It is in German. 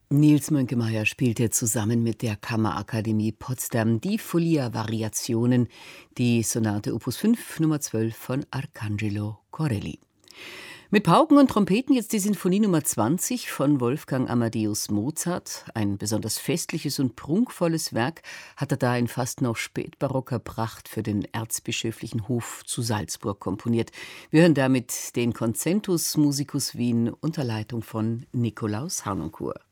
Nils Mönkemeyer spielte zusammen mit der Kammerakademie Potsdam die Folia-Variationen, die Sonate Opus 5 Nummer 12 von Arcangelo Corelli. Mit Pauken und Trompeten jetzt die Sinfonie Nummer 20 von Wolfgang Amadeus Mozart. Ein besonders festliches und prunkvolles Werk hat er da in fast noch spätbarocker Pracht für den erzbischöflichen Hof zu Salzburg komponiert. Wir hören damit den Concentus Musicus Wien unter Leitung von Nikolaus Harnoncourt.